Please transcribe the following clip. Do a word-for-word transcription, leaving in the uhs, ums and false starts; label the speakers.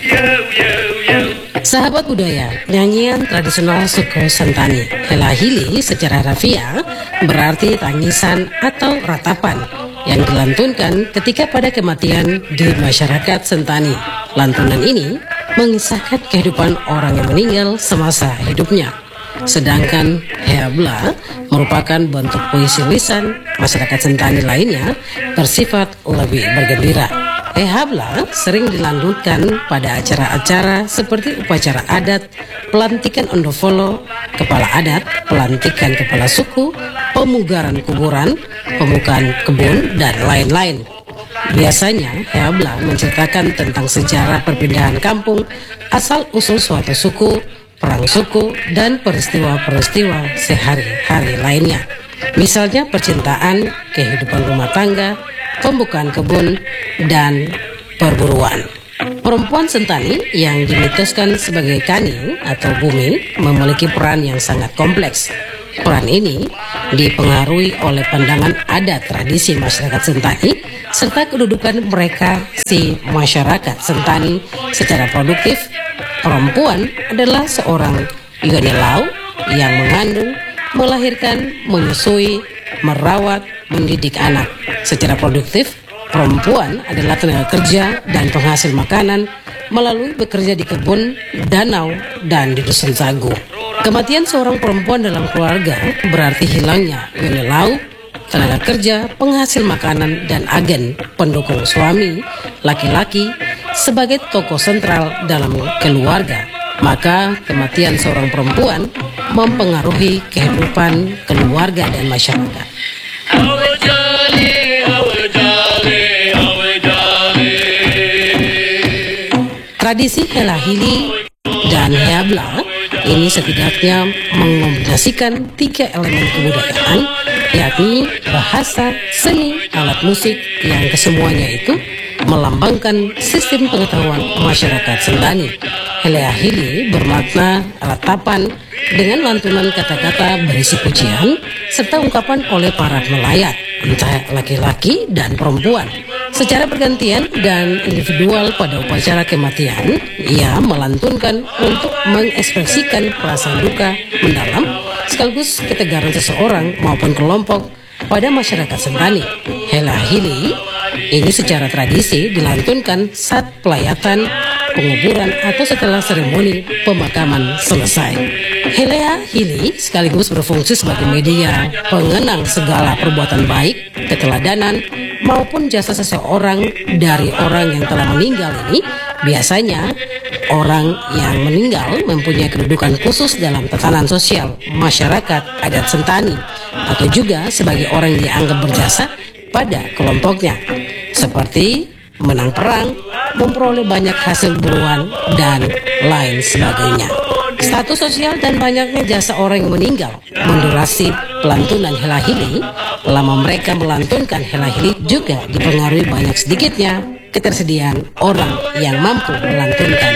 Speaker 1: Sahabat budaya, nyanyian tradisional suku Sentani, Helahili secara harfiah berarti tangisan atau ratapan yang dilantunkan ketika pada kematian di masyarakat Sentani. Lantunan ini mengisahkan kehidupan orang yang meninggal semasa hidupnya. Sedangkan Heabla merupakan bentuk puisi lisan masyarakat Sentani lainnya bersifat lebih bergembira. Heabla sering dilantunkan pada acara-acara seperti upacara adat, pelantikan Ondofolo, kepala adat, pelantikan kepala suku, pemugaran kuburan, pembukaan kebun, dan lain-lain. Biasanya Heabla menceritakan tentang sejarah perpindahan kampung, asal-usul suatu suku, perang suku, dan peristiwa-peristiwa sehari-hari lainnya. Misalnya percintaan, kehidupan rumah tangga, pembukaan kebun, dan perburuan. Perempuan Sentani yang dimitoskan sebagai Kani atau bumi memiliki peran yang sangat kompleks. Peran ini dipengaruhi oleh pandangan adat tradisi masyarakat Sentani serta kedudukan mereka si masyarakat Sentani secara produktif. Perempuan adalah seorang yonelau yang mengandung, melahirkan, menyusui, merawat, mendidik anak. Secara produktif, perempuan adalah tenaga kerja dan penghasil makanan melalui bekerja di kebun, danau, dan di dusun sagu. Kematian seorang perempuan dalam keluarga berarti hilangnya yonelau, tenaga kerja, penghasil makanan, dan agen pendukung suami laki-laki sebagai tokoh sentral dalam keluarga. Maka kematian seorang perempuan mempengaruhi kehidupan keluarga dan masyarakat. Tradisi Helahili dan Heabla ini setidaknya mengombinasikan tiga elemen kebudayaan, yakni bahasa, seni, alat musik yang kesemuanya itu melambangkan sistem pengetahuan masyarakat Sentani. Helahili bermakna ratapan dengan lantunan kata-kata berisi pujian serta ungkapan oleh para pelayat, entah laki-laki dan perempuan. Secara bergantian dan individual pada upacara kematian, ia melantunkan untuk mengekspresikan perasaan duka mendalam sekaligus ketegaran seseorang maupun kelompok pada masyarakat Sentani. Helahili ini secara tradisi dilantunkan saat pelayatan, penguburan, atau setelah seremoni pemakaman selesai. Helahili sekaligus berfungsi sebagai media pengenang segala perbuatan baik, keteladanan, maupun jasa seseorang dari orang yang telah meninggal ini. Biasanya orang yang meninggal mempunyai kedudukan khusus dalam tatanan sosial masyarakat adat Sentani, atau juga sebagai orang yang dianggap berjasa pada kelompoknya, seperti menang perang, memperoleh banyak hasil buruan, dan lain sebagainya. Status sosial dan banyaknya jasa orang yang meninggal mendurasi pelantunan Helahili. Lama mereka melantunkan Helahili juga dipengaruhi banyak sedikitnya ketersediaan orang yang mampu melantunkan